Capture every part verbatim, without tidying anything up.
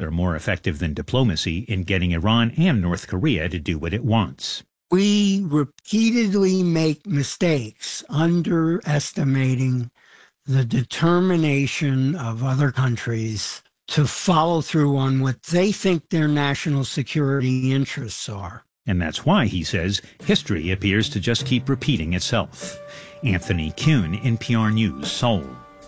are more effective than diplomacy in getting Iran and North Korea to do what it wants. We repeatedly make mistakes underestimating the determination of other countries to follow through on what they think their national security interests are. And that's why, he says, history appears to just keep repeating itself. Anthony Kuhn, N P R News, Seoul.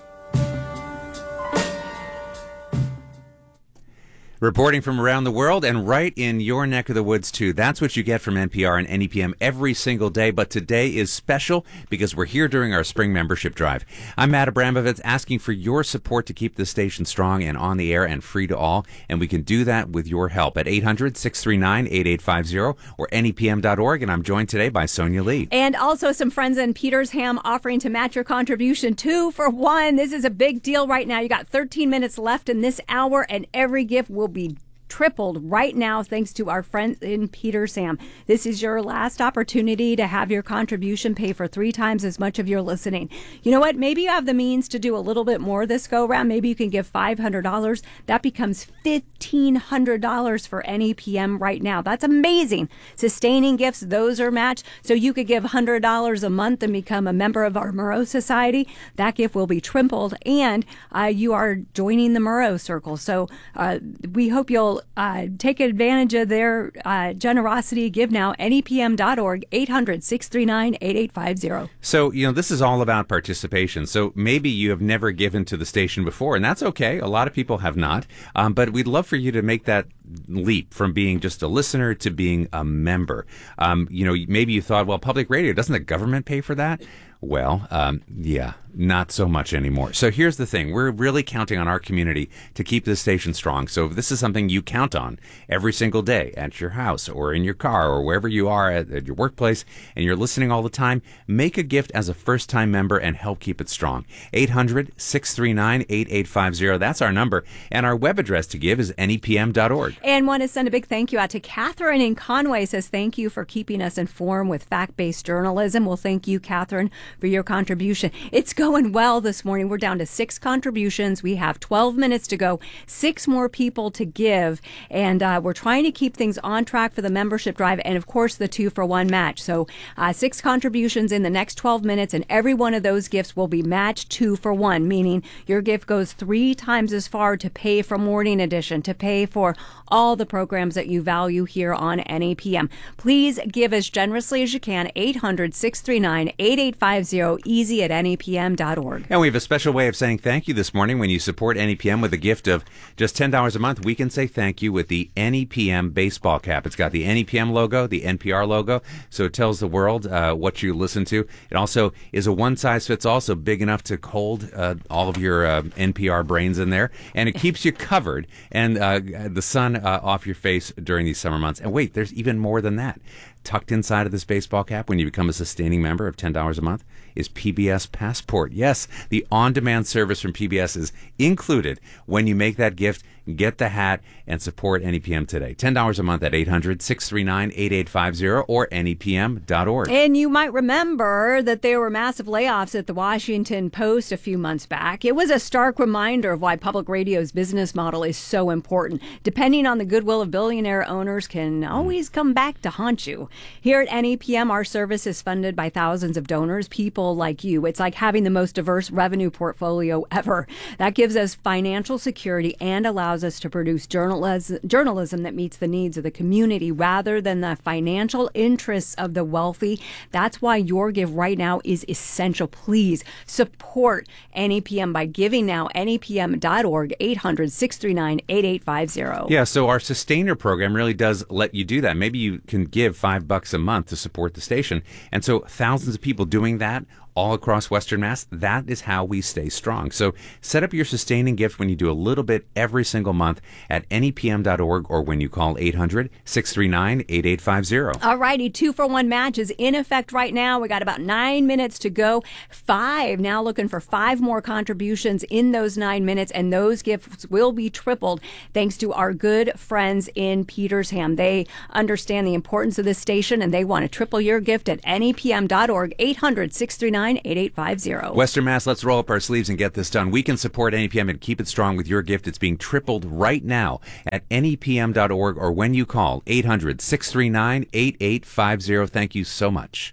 Reporting from around the world and right in your neck of the woods, too. That's what you get from N P R and N E P M every single day. But today is special because we're here during our spring membership drive. I'm Matt Abramovitz, asking for your support to keep the station strong and on the air and free to all. And we can do that with your help at eight hundred, six three nine, eight eight five zero or N E P M dot org. And I'm joined today by Sonia Lee. And also some friends in Petersham offering to match your contribution two for one. This is a big deal right now. You got thirteen minutes left in this hour, and every gift will be tripled right now thanks to our friends in Petersham. This is your last opportunity to have your contribution pay for three times as much of your listening. You know what? Maybe you have the means to do a little bit more this go round. Maybe you can give five hundred dollars. That becomes fifteen hundred dollars for N E P M right now. That's amazing. Sustaining gifts, those are matched. So you could give one hundred dollars a month and become a member of our Murrow Society. That gift will be tripled, and uh, you are joining the Murrow Circle. So uh, we hope you'll Uh, take advantage of their uh, generosity. Give now, N E P M dot org, eight hundred, six three nine, eight eight five zero. So, you know, this is all about participation. So maybe you have never given to the station before, and that's okay. A lot of people have not. Um, but we'd love for you to make that leap from being just a listener to being a member. Um, you know, maybe you thought, well, public radio, doesn't the government pay for that? Well, um, yeah, not so much anymore. So here's the thing. We're really counting on our community to keep this station strong. So if this is something you count on every single day at your house or in your car or wherever you are at, at your workplace and you're listening all the time, make a gift as a first-time member and help keep it strong. eight hundred, six three nine, eight eight five zero. That's our number. And our web address to give is N E P M dot org. And want to send a big thank you out to Catherine in Conway. Says thank you for keeping us informed with fact-based journalism. Well, thank you, Catherine, for your contribution. It's going well this morning. We're down to six contributions. We have twelve minutes to go, six more people to give, and uh, we're trying to keep things on track for the membership drive and, of course, the two for one match. So uh, six contributions in the next twelve minutes, and every one of those gifts will be matched two for one, meaning your gift goes three times as far to pay for Morning Edition, to pay for all the programs that you value here on N E P M. Please give as generously as you can, eight hundred, six three nine, eight eight five zero, easy at N E P M dot org. And we have a special way of saying thank you this morning. When you support N E P M with a gift of just ten dollars a month, we can say thank you with the N E P M baseball cap. It's got the N E P M logo, the N P R logo, so it tells the world uh, what you listen to. It also is a one-size-fits-all, so big enough to hold uh, all of your uh, N P R brains in there, and it keeps you covered and uh, the sun uh, off your face during these summer months. And wait, there's even more than that. Tucked inside of this baseball cap when you become a sustaining member of ten dollars a month is P B S Passport. Yes, the on-demand service from P B S is included when you make that gift. Get the hat and support N E P M today. ten dollars a month at eight hundred, six three nine, eight eight five zero or N E P M dot org. And you might remember that there were massive layoffs at the Washington Post a few months back. It was a stark reminder of why public radio's business model is so important. Depending on the goodwill of billionaire owners can always come back to haunt you. Here at N E P M, our service is funded by thousands of donors, people like you. It's like having the most diverse revenue portfolio ever. That gives us financial security and allows us to produce journalism, journalism that meets the needs of the community rather than the financial interests of the wealthy. That's why your give right now is essential. Please support N E P M by giving now, N E P M dot org, eight hundred, six three nine, eight eight five zero. Yeah, so our Sustainer program really does let you do that. Maybe you can give five bucks a month to support the station. And so thousands of people doing that all across Western Mass, that is how we stay strong. So set up your sustaining gift when you do a little bit every single month at N E P M dot org or when you call eight hundred, six three nine, eight eight five zero. All righty, two for one match is in effect right now. We got about nine minutes to go. Five, now looking for five more contributions in those nine minutes, and those gifts will be tripled thanks to our good friends in Petersham. They understand the importance of this station, and they want to triple your gift at N E P M dot org, eight hundred, six three nine, nine, eight eight five zero. Western Mass, let's roll up our sleeves and get this done. We can support N E P M and keep it strong with your gift. It's being tripled right now at N E P M dot org or when you call eight hundred, six three nine, eight eight five zero. Thank you so much.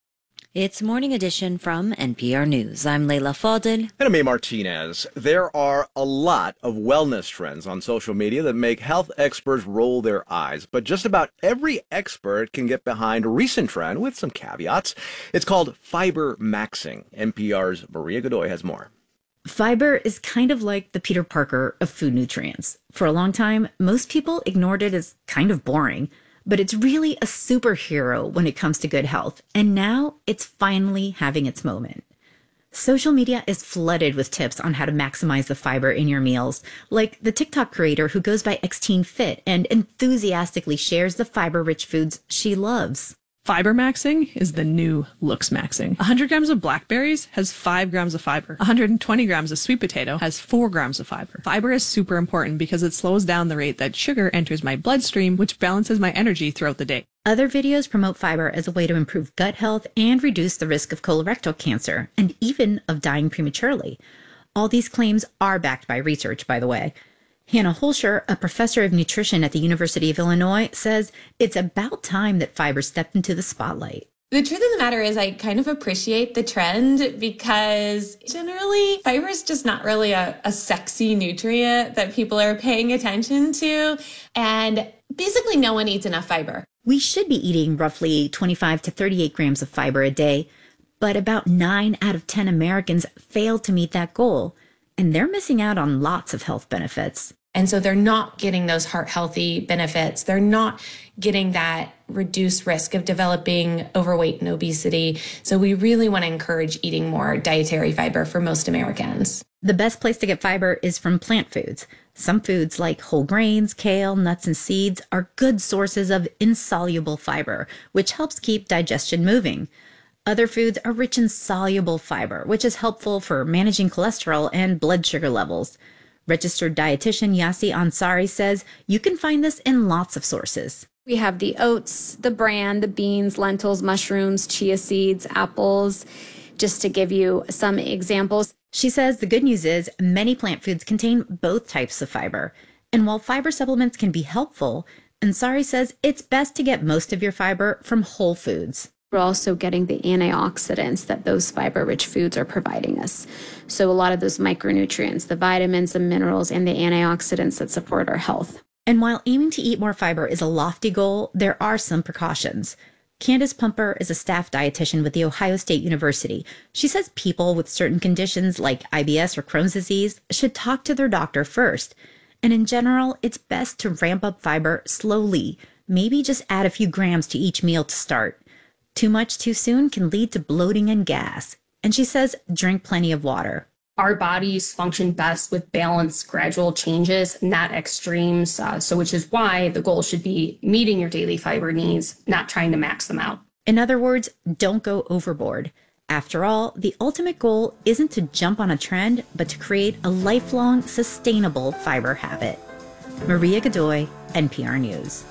It's Morning Edition from N P R News. I'm Layla Fadel. And I'm A. Martinez. There are a lot of wellness trends on social media that make health experts roll their eyes. But just about every expert can get behind a recent trend with some caveats. It's called fiber maxing. N P R's Maria Godoy has more. Fiber is kind of like the Peter Parker of food nutrients. For a long time, most people ignored it as kind of boring. But it's really a superhero when it comes to good health, and now it's finally having its moment. Social media is flooded with tips on how to maximize the fiber in your meals, like the TikTok creator who goes by XteenFit and enthusiastically shares the fiber-rich foods she loves. Fiber maxing is the new looks maxing. one hundred grams of blackberries has five grams of fiber. one hundred twenty grams of sweet potato has four grams of fiber. Fiber is super important because it slows down the rate that sugar enters my bloodstream, which balances my energy throughout the day. Other videos promote fiber as a way to improve gut health and reduce the risk of colorectal cancer, and even of dying prematurely. All these claims are backed by research, by the way. Hannah Holscher, a professor of nutrition at the University of Illinois, says it's about time that fiber stepped into the spotlight. The truth of the matter is I kind of appreciate the trend because generally fiber is just not really a, a sexy nutrient that people are paying attention to. And basically no one eats enough fiber. We should be eating roughly twenty-five to thirty-eight grams of fiber a day, but about nine out of ten Americans fail to meet that goal. And they're missing out on lots of health benefits. And so they're not getting those heart healthy benefits. They're not getting that reduced risk of developing overweight and obesity. So we really want to encourage eating more dietary fiber for most Americans. The best place to get fiber is from plant foods. Some foods like whole grains, kale, nuts, and seeds are good sources of insoluble fiber, which helps keep digestion moving. Other foods are rich in soluble fiber, which is helpful for managing cholesterol and blood sugar levels. Registered dietitian Yasi Ansari says you can find this in lots of sources. We have the oats, the bran, the beans, lentils, mushrooms, chia seeds, apples, just to give you some examples. She says the good news is many plant foods contain both types of fiber. And while fiber supplements can be helpful, Ansari says it's best to get most of your fiber from whole foods. We're also getting the antioxidants that those fiber-rich foods are providing us. So a lot of those micronutrients, the vitamins, the minerals, and the antioxidants that support our health. And while aiming to eat more fiber is a lofty goal, there are some precautions. Candace Pumper is a staff dietitian with The Ohio State University. She says people with certain conditions like I B S or Crohn's disease should talk to their doctor first. And in general, it's best to ramp up fiber slowly. Maybe just add a few grams to each meal to start. Too much too soon can lead to bloating and gas. And she says drink plenty of water. Our bodies function best with balanced, gradual changes, not extremes. Uh, so which is why the goal should be meeting your daily fiber needs, not trying to max them out. In other words, don't go overboard. After all, the ultimate goal isn't to jump on a trend, but to create a lifelong, sustainable fiber habit. Maria Godoy, N P R News.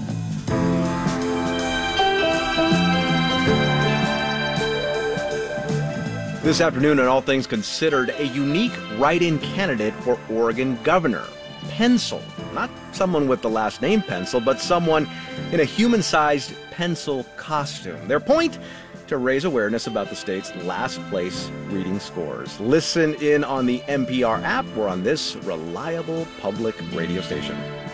This afternoon on All Things Considered, a unique write-in candidate for Oregon governor, Pencil. Not someone with the last name Pencil, but someone in a human-sized pencil costume. Their point? To raise awareness about the state's last place reading scores. Listen in on the N P R app or on this reliable public radio station.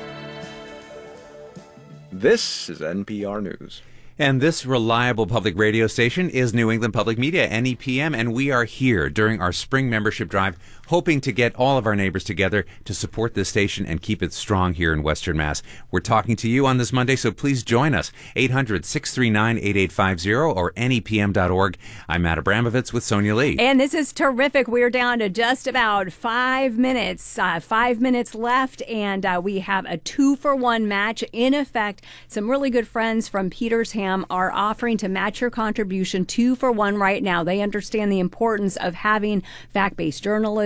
This is N P R News. And this reliable public radio station is New England Public Media, N E P M, and we are here during our spring membership drive, hoping to get all of our neighbors together to support this station and keep it strong here in Western Mass. We're talking to you on this Monday, so please join us. eight hundred, six three nine, eight eight five zero or N E P M dot org. I'm Matt Abramovitz with Sonia Lee. And this is terrific. We're down to just about five minutes, uh, five minutes left, and uh, we have a two-for-one match in effect. Some really good friends from Peters Ham are offering to match your contribution two for one right now. They understand the importance of having fact-based journalism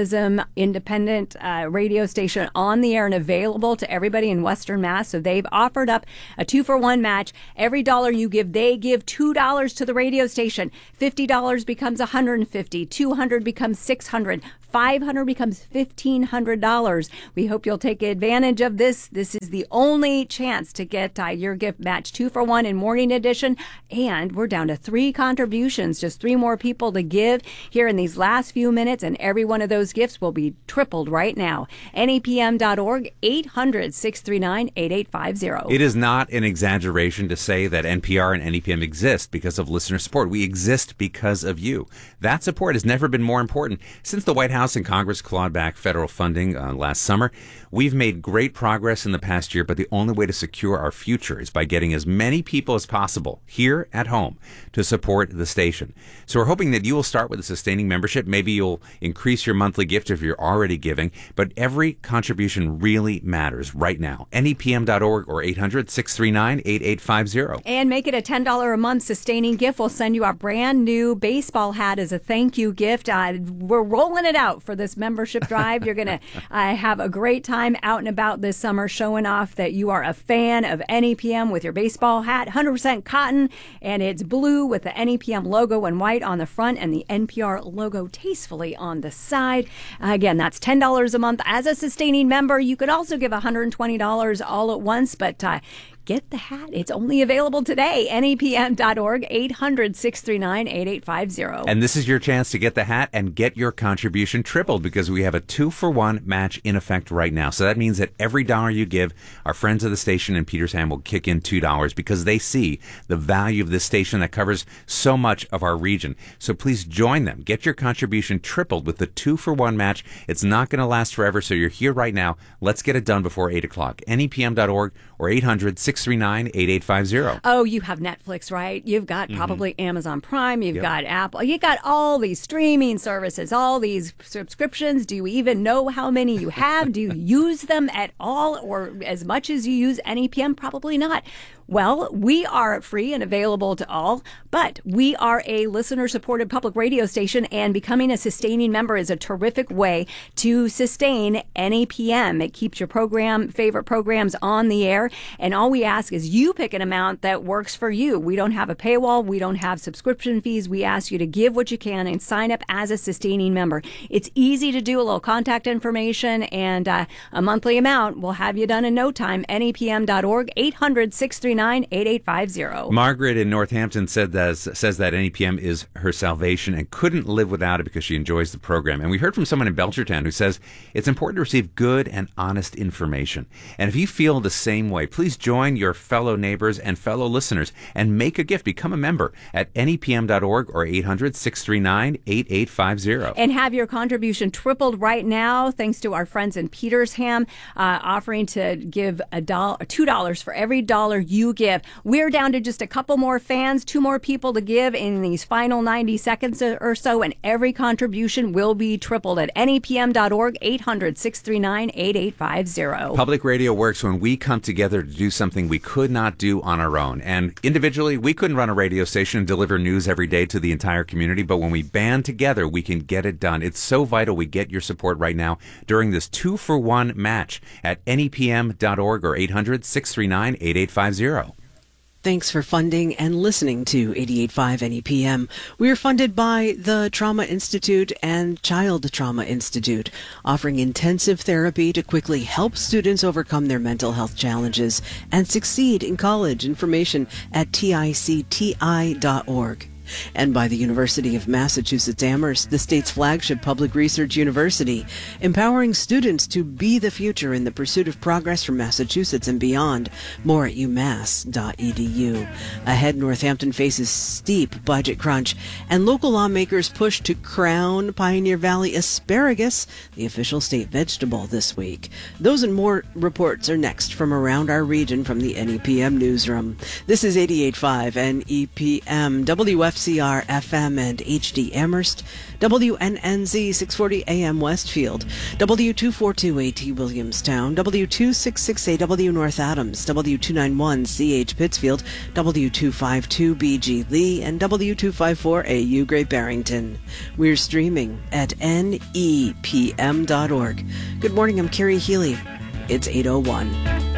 journalism, independent uh, radio station on the air and available to everybody in Western Mass. So they've offered up a two for one match. Every dollar you give, they give two dollars to the radio station. fifty dollars becomes one hundred fifty dollars. two hundred dollars becomes six hundred dollars. five hundred dollars becomes fifteen hundred dollars. We hope you'll take advantage of this. This is the only chance to get uh, your gift match two for one in Morning Edition. And we're down to three contributions, just three more people to give here in these last few minutes. And every one of those gifts will be tripled right now. N E P M dot org, eight hundred, six three nine, eight eight five zero. It is not an exaggeration to say that N P R and N E P M exist because of listener support. We exist because of you. That support has never been more important. Since the White House House and Congress clawed back federal funding uh, last summer, we've made great progress in the past year, but the only way to secure our future is by getting as many people as possible here at home to support the station. So we're hoping that you will start with a sustaining membership. Maybe you'll increase your monthly gift if you're already giving, but every contribution really matters right now. N E P M dot org or eight hundred, six three nine, eight eight five zero. And make it a ten dollars a month sustaining gift. We'll send you our brand new baseball hat as a thank you gift. Uh, we're rolling it out for this membership drive. You're going to uh, have a great time out and about this summer showing off that you are a fan of N E P M with your baseball hat, one hundred percent cotton, and it's blue with the N E P M logo and white on the front and the N P R logo tastefully on the side. Uh, again, that's ten dollars a month as a sustaining member. You could also give one hundred twenty dollars all at once, but uh, get the hat. It's only available today. N E P M dot org, eight hundred, six three nine, eight eight five zero. And this is your chance to get the hat and get your contribution tripled because we have a two for one match in effect right now. So that means that every dollar you give, our friends of the station in Petersham will kick in two dollars because they see the value of this station that covers so much of our region. So please join them. Get your contribution tripled with the two for one match. It's not going to last forever, so you're here right now. Let's get it done before eight o'clock. N E P M dot org or eight hundred, six three nine, eight eight five zero. Oh, you have Netflix, right? You've got probably mm-hmm. Amazon Prime. You've yep. got Apple. You got all these streaming services, all these subscriptions. Do you even know how many you have? Do you use them at all or as much as you use N E P M? Probably not. Well, we are free and available to all, but we are a listener-supported public radio station, and becoming a sustaining member is a terrific way to sustain N E P M. It keeps your program, favorite programs on the air, and all we ask is you pick an amount that works for you. We don't have a paywall. We don't have subscription fees. We ask you to give what you can and sign up as a sustaining member. It's easy to do, a little contact information, and uh, a monthly amount will have you done in no time. N E P M dot org, eight hundred, six three nine, eight eight five zero. Margaret in Northampton said that, says that N E P M is her salvation and couldn't live without it because she enjoys the program. And we heard from someone in Belchertown who says it's important to receive good and honest information. And if you feel the same way, please join your fellow neighbors and fellow listeners and make a gift. Become a member at N E P M dot org or eight hundred, six three nine, eight eight five zero. And have your contribution tripled right now thanks to our friends in Petersham uh, offering to give a dollar, two dollars for every dollar you give. We're down to just a couple more fans, two more people to give in these final ninety seconds or so, and every contribution will be tripled at N E P M dot org, eight hundred, six three nine, eight eight five zero. Public radio works when we come together to do something we could not do on our own. And individually, we couldn't run a radio station and deliver news every day to the entire community, but when we band together, we can get it done. It's so vital we get your support right now during this two for one match at N E P M dot org or eight hundred, six three nine, eight eight five zero. Thanks for funding and listening to eighty-eight point five N E P M. We are funded by the Trauma Institute and Child Trauma Institute, offering intensive therapy to quickly help students overcome their mental health challenges and succeed in college. Information at T I C T I dot org. And by the University of Massachusetts Amherst, the state's flagship public research university, empowering students to be the future in the pursuit of progress for Massachusetts and beyond. More at u mass dot e d u. Ahead, Northampton faces steep budget crunch, and local lawmakers push to crown Pioneer Valley asparagus the official state vegetable this week. Those and more reports are next from around our region from the N E P M newsroom. This is eighty-eight point five N E P M W F C R F M and H D Amherst, W N N Z six forty A M Westfield, W two forty-two A T Williamstown, W two sixty-six A W North Adams, W two ninety-one C H Pittsfield, W two fifty-two B G Lee, and W two fifty-four A U Great Barrington. We're streaming at N E P M dot org. Good morning, I'm Carrie Healy. It's eight oh one.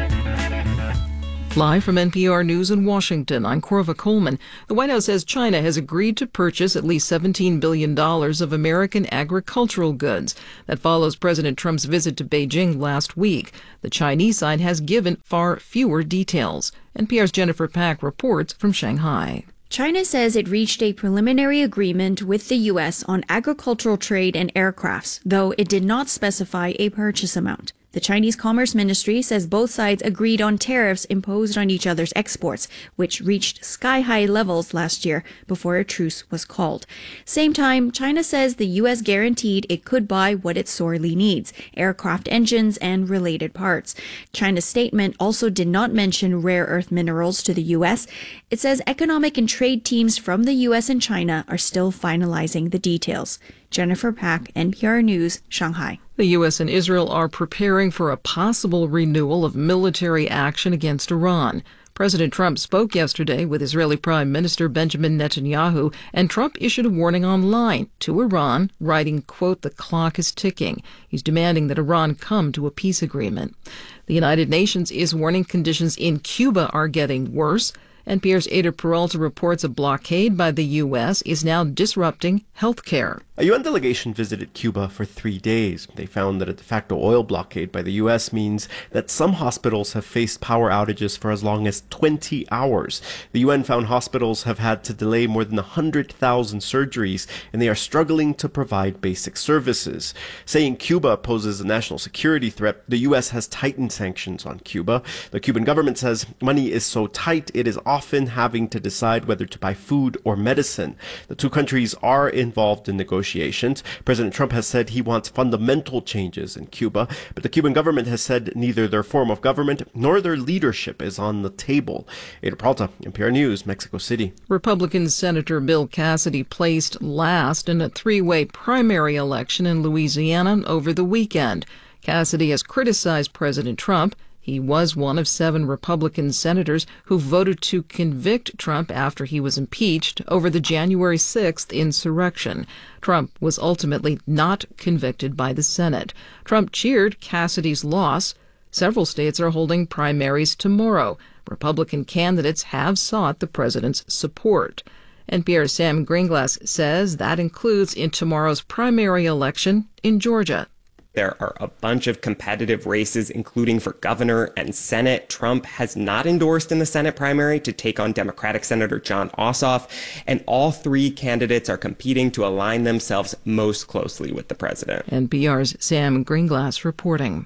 Live from N P R News in Washington, I'm Corva Coleman. The White House says China has agreed to purchase at least seventeen billion dollars of American agricultural goods. That follows President Trump's visit to Beijing last week. The Chinese side has given far fewer details. N P R's Jennifer Pack reports from Shanghai. China says it reached a preliminary agreement with the U S on agricultural trade and aircrafts, though it did not specify a purchase amount. The Chinese Commerce Ministry says both sides agreed on tariffs imposed on each other's exports, which reached sky-high levels last year before a truce was called. Same time, China says the U S guaranteed it could buy what it sorely needs, aircraft engines and related parts. China's statement also did not mention rare earth minerals to the U S. It says economic and trade teams from the U S and China are still finalizing the details. Jennifer Pack, N P R News, Shanghai. The U S and Israel are preparing for a possible renewal of military action against Iran. President Trump spoke yesterday with Israeli Prime Minister Benjamin Netanyahu, and Trump issued a warning online to Iran, writing, quote, "The clock is ticking." He's demanding that Iran come to a peace agreement. The United Nations is warning conditions in Cuba are getting worse. N P R's Ada Peralta reports a blockade by the U S is now disrupting health care. A U N delegation visited Cuba for three days. They found that a de facto oil blockade by the U S means that some hospitals have faced power outages for as long as twenty hours. The U N found hospitals have had to delay more than one hundred thousand surgeries, and they are struggling to provide basic services. Saying Cuba poses a national security threat, the U S has tightened sanctions on Cuba. The Cuban government says money is so tight it is often having to decide whether to buy food or medicine. The two countries are involved in negotiations. President Trump has said he wants fundamental changes in Cuba, but the Cuban government has said neither their form of government nor their leadership is on the table. Ada Peralta, N P R News, Mexico City. Republican Senator Bill Cassidy placed last in a three-way primary election in Louisiana over the weekend. Cassidy has criticized President Trump. He was one of seven Republican senators who voted to convict Trump after he was impeached over the January sixth insurrection. Trump was ultimately not convicted by the Senate. Trump cheered Cassidy's loss. Several states are holding primaries tomorrow. Republican candidates have sought the president's support. N P R's Sam Greenglass says that includes in tomorrow's primary election in Georgia. There are a bunch of competitive races, including for governor and Senate. Trump has not endorsed in the Senate primary to take on Democratic Senator Jon Ossoff, and all three candidates are competing to align themselves most closely with the president. N P R's Sam Greenglass reporting.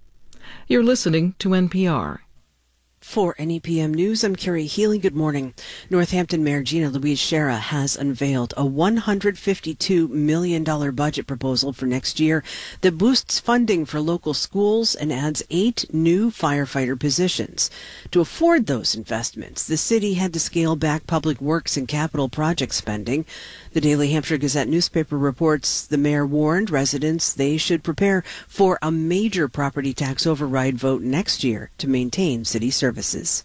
You're listening to N P R. For N E P M News, I'm Carrie Healy. Good morning. Northampton Mayor Gina Louise Shera has unveiled a one hundred fifty-two million dollars budget proposal for next year that boosts funding for local schools and adds eight new firefighter positions. To afford those investments, the city had to scale back public works and capital project spending. The Daily Hampshire Gazette newspaper reports the mayor warned residents they should prepare for a major property tax override vote next year to maintain city services.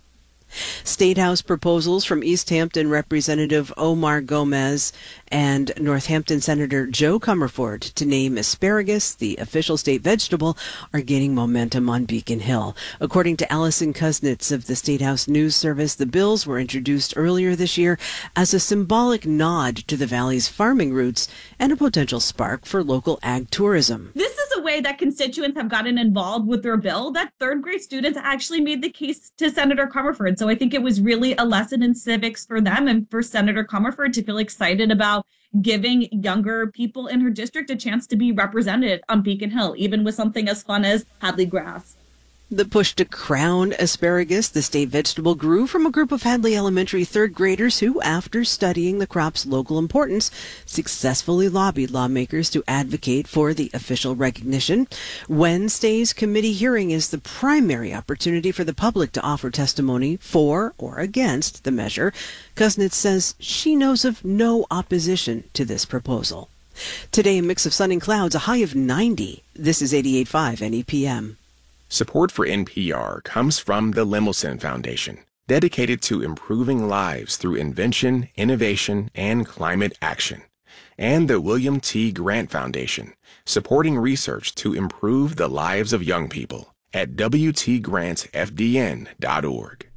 State House proposals from East Hampton Representative Omar Gomez and Northampton Senator Joe Comerford to name asparagus the official state vegetable are gaining momentum on Beacon Hill. According to Allison Kuznets of the State House News Service, the bills were introduced earlier this year as a symbolic nod to the valley's farming roots and a potential spark for local ag tourism. This is a way that constituents have gotten involved with their bill that third grade students actually made the case to Senator Comerford. So I think it was really a lesson in civics for them and for Senator Comerford to feel excited about giving younger people in her district a chance to be represented on Beacon Hill, even with something as fun as Hadley Grass. The push to crown asparagus, the state vegetable, grew from a group of Hadley Elementary third graders who, after studying the crop's local importance, successfully lobbied lawmakers to advocate for the official recognition. Wednesday's committee hearing is the primary opportunity for the public to offer testimony for or against the measure. Kuznets says she knows of no opposition to this proposal. Today, a mix of sun and clouds, a high of ninety. This is eighty-eight point five N E P M. Support for N P R comes from the Lemelson Foundation, dedicated to improving lives through invention, innovation, and climate action, and the William T. Grant Foundation, supporting research to improve the lives of young people at w t grants f d n dot org.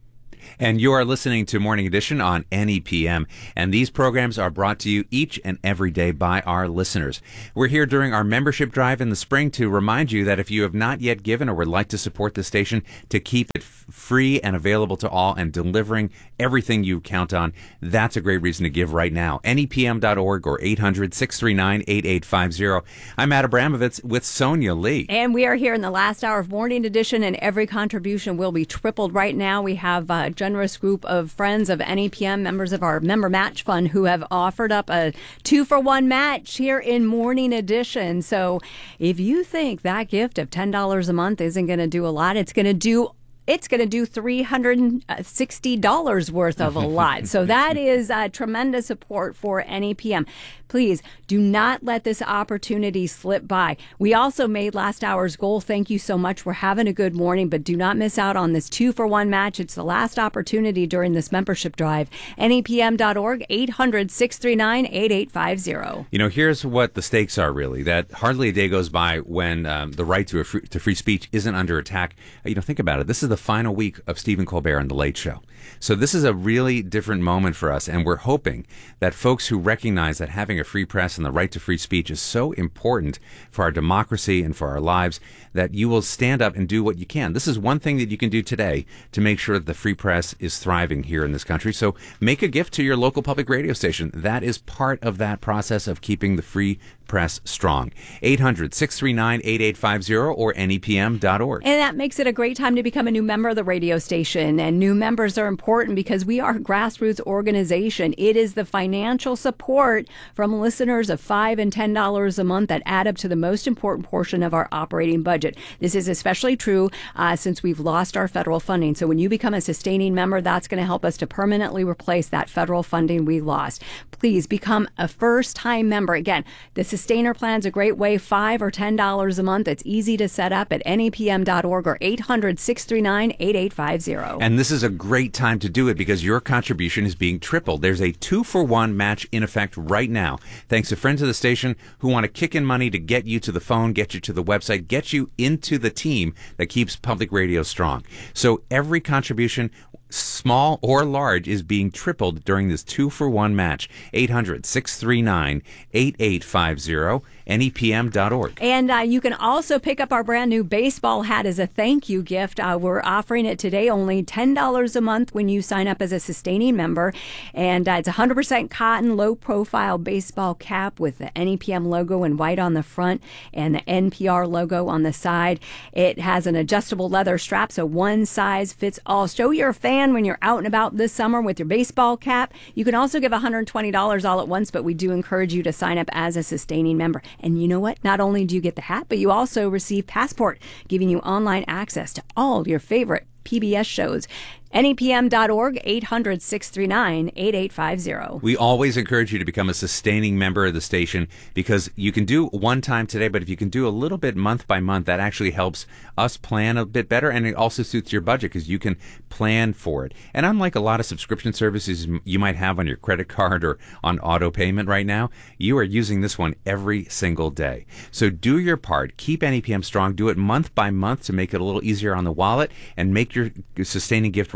And you are listening to Morning Edition on N E P M, and these programs are brought to you each and every day by our listeners. We're here during our membership drive in the spring to remind you that if you have not yet given or would like to support the station to keep it f- free and available to all and delivering everything you count on, that's a great reason to give right now. N E P M dot org or eight hundred, six three nine, eight eight five zero. I'm Matt Abramovitz with Sonia Lee. And we are here in the last hour of Morning Edition, and every contribution will be tripled right now. We have uh, generous group of friends of N E P M, members of our member match fund, who have offered up a two for one match here in Morning Edition. So if you think that gift of ten dollars a month isn't going to do a lot, it's going to do It's going to do three hundred sixty dollars worth of a lot. So that is uh, tremendous support for N E P M. Please do not let this opportunity slip by. We also made last hour's goal. Thank you so much. We're having a good morning, but do not miss out on this two for one match. It's the last opportunity during this membership drive. N E P M dot org, eight hundred, six three nine, eight eight five zero. You know, here's what the stakes are really, that hardly a day goes by when um, the right to, a free, to free speech isn't under attack. You know, think about it. This is the final week of Stephen Colbert and The Late Show. So this is a really different moment for us, and we're hoping that folks who recognize that having a free press and the right to free speech is so important for our democracy and for our lives, that you will stand up and do what you can. This is one thing that you can do today to make sure that the free press is thriving here in this country. So make a gift to your local public radio station. That is part of that process of keeping the free press strong. eight hundred, six three nine, eight eight five zero or N E P M dot org. And that makes it a great time to become a new member of the radio station. And new members are important because we are a grassroots organization. It is the financial support from listeners of five and ten dollars a month that add up to the most important portion of our operating budget. This is especially true uh, since we've lost our federal funding. So when you become a sustaining member, that's going to help us to permanently replace that federal funding we lost. Please become a first-time member. Again, the Sustainer Plan is a great way, five or ten dollars a month. It's easy to set up at N E P M dot org or eight hundred, six three nine, eight eight five zero. And this is a great time to do it because your contribution is being tripled. There's a two for one match in effect right now, thanks to friends of the station who want to kick in money to get you to the phone, get you to the website, get you into the team that keeps public radio strong. So every contribution, small or large, is being tripled during this two for one match. eight hundred, six three nine, eight eight five zero, N E P M dot org. And uh, you can also pick up our brand new baseball hat as a thank you gift. Uh, we're offering it today, only ten dollars a month when you sign up as a sustaining member. And uh, it's one hundred percent cotton, low profile baseball cap with the N E P M logo in white on the front and the N P R logo on the side. It has an adjustable leather strap, so one size fits all. Show you're a fan when you're out and about this summer with your baseball cap. You can also give one hundred twenty dollars all at once, but we do encourage you to sign up as a sustaining member. And you know what? Not only do you get the hat, but you also receive Passport, giving you online access to all your favorite P B S shows. N E P M dot org, eight hundred, six three nine, eight eight five zero. We always encourage you to become a sustaining member of the station because you can do one time today, but if you can do a little bit month by month, that actually helps us plan a bit better, and it also suits your budget because you can plan for it. And unlike a lot of subscription services you might have on your credit card or on auto payment right now, you are using this one every single day. So do your part. Keep N E P M strong. Do it month by month to make it a little easier on the wallet and make your sustaining gift right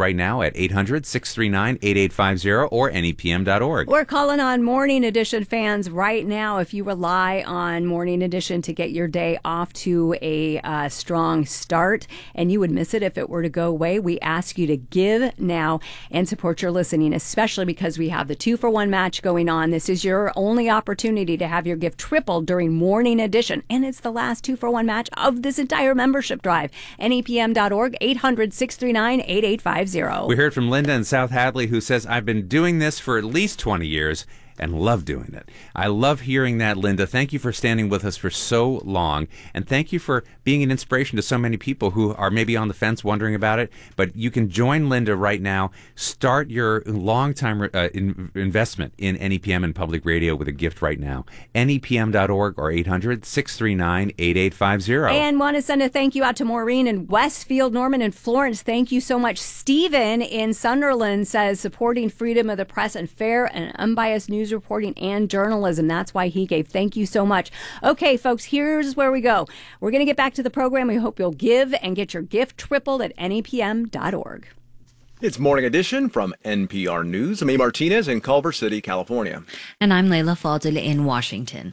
right now at eight hundred, six three nine, eight eight five zero or N E P M dot org. We're calling on Morning Edition fans right now. If you rely on Morning Edition to get your day off to a uh, strong start and you would miss it if it were to go away, we ask you to give now and support your listening, especially because we have the two for one match going on. This is your only opportunity to have your gift tripled during Morning Edition, and it's the last two for one match of this entire membership drive. N E P M dot org, eight hundred, six three nine, eight eight five zero. We heard from Linda in South Hadley, who says, I've been doing this for at least twenty years and love doing it. I love hearing that, Linda. Thank you for standing with us for so long, and thank you for being an inspiration to so many people who are maybe on the fence wondering about it. But you can join Linda right now. Start your long-time uh, in, investment in N E P M and public radio with a gift right now. N E P M dot org or eight hundred, six three nine, eight eight five zero. And want to send a thank you out to Maureen in Westfield, Norman and Florence. Thank you so much. Stephen in Sunderland says supporting freedom of the press and fair and unbiased news reporting and journalism. That's why he gave. Thank you so much. Okay, folks, here's where we go. We're going to get back to the program. We hope you'll give and get your gift tripled at N E P M dot org. It's Morning Edition from N P R News. I'm A. Martinez in Culver City, California. And I'm Layla Fadel in Washington.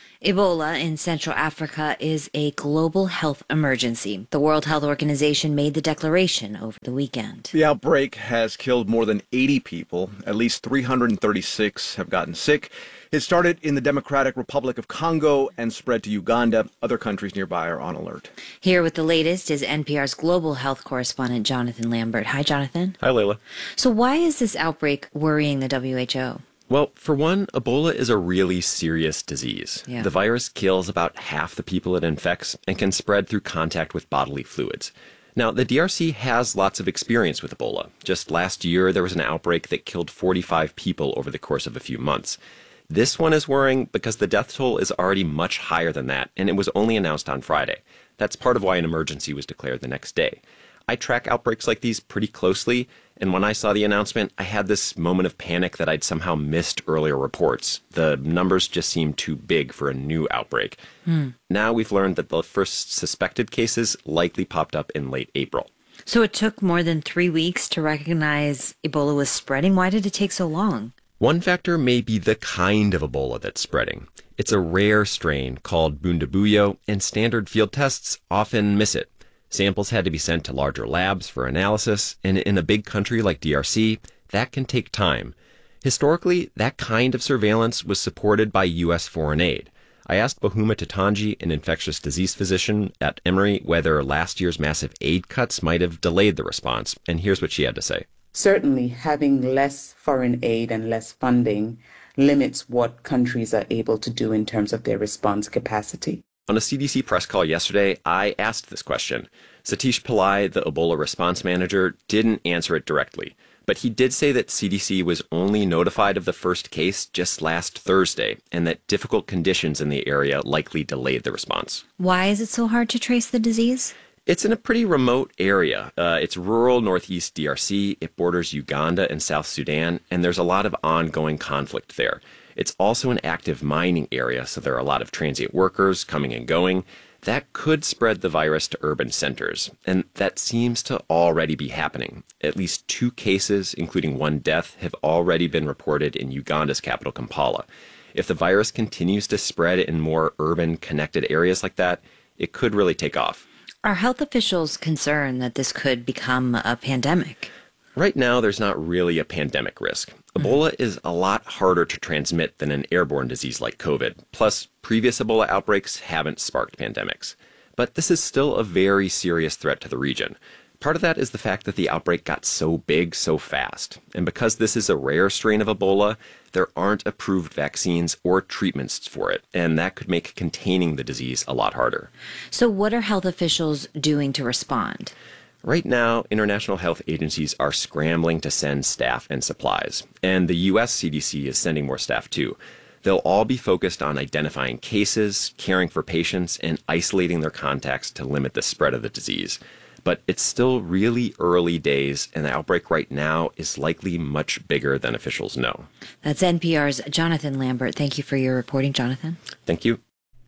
Ebola in Central Africa is a global health emergency. The World Health Organization made the declaration over the weekend. The outbreak has killed more than eighty people. At least three hundred thirty-six have gotten sick. It started in the Democratic Republic of Congo and spread to Uganda. Other countries nearby are on alert. Here with the latest is N P R's global health correspondent, Jonathan Lambert. Hi, Jonathan. Hi, Layla. So why is this outbreak worrying the W H O? Well, for one, Ebola is a really serious disease. Yeah. The virus kills about half the people it infects and can spread through contact with bodily fluids. Now, the D R C has lots of experience with Ebola. Just last year, there was an outbreak that killed forty-five people over the course of a few months. This one is worrying because the death toll is already much higher than that, and it was only announced on Friday. That's part of why an emergency was declared the next day. I track outbreaks like these pretty closely, and when I saw the announcement, I had this moment of panic that I'd somehow missed earlier reports. The numbers just seemed too big for a new outbreak. Hmm. Now we've learned that the first suspected cases likely popped up in late April. So it took more than three weeks to recognize Ebola was spreading? Why did it take so long? One factor may be the kind of Ebola that's spreading. It's a rare strain called Bundibugyo, and standard field tests often miss it. Samples had to be sent to larger labs for analysis, and in a big country like D R C, that can take time. Historically, that kind of surveillance was supported by U S foreign aid. I asked Bohuma Tatanji, an infectious disease physician at Emory, whether last year's massive aid cuts might have delayed the response, and here's what she had to say. Certainly, having less foreign aid and less funding limits what countries are able to do in terms of their response capacity. On a C D C press call yesterday, I asked this question. Satish Pillai, the Ebola response manager, didn't answer it directly, but he did say that C D C was only notified of the first case just last Thursday, and that difficult conditions in the area likely delayed the response. Why is it so hard to trace the disease? It's in a pretty remote area. Uh, it's rural northeast D R C. It borders Uganda and South Sudan, and there's a lot of ongoing conflict there. It's also an active mining area, so there are a lot of transient workers coming and going. That could spread the virus to urban centers, and that seems to already be happening. At least two cases, including one death, have already been reported in Uganda's capital, Kampala. If the virus continues to spread in more urban, connected areas like that, it could really take off. Are health officials concerned that this could become a pandemic? Right now, there's not really a pandemic risk. Ebola is a lot harder to transmit than an airborne disease like COVID. Plus, previous Ebola outbreaks haven't sparked pandemics. But this is still a very serious threat to the region. Part of that is the fact that the outbreak got so big so fast. And because this is a rare strain of Ebola, there aren't approved vaccines or treatments for it. And that could make containing the disease a lot harder. So what are health officials doing to respond? Right now, international health agencies are scrambling to send staff and supplies, and the U S C D C is sending more staff too. They'll all be focused on identifying cases, caring for patients, and isolating their contacts to limit the spread of the disease. But it's still really early days, and the outbreak right now is likely much bigger than officials know. That's N P R's Jonathan Lambert. Thank you for your reporting, Jonathan. Thank you.